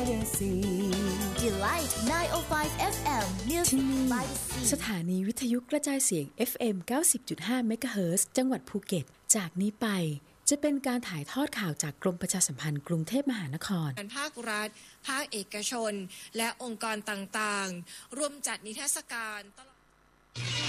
Delight 905 FM ที่นี่ Music by the Sea สถานีวิทยุกระจายเสียง FM 90.5 เมกะเฮิรตซ์จังหวัดภูเก็ตจากนี้ไปจะเป็นการถ่ายทอดข่าวจากกรมประชาสัมพันธ์กรุงเทพมหานครภาครัฐภาคเอกชนและองค์กรต่างๆร่วมจัดนิทรรศการตลอด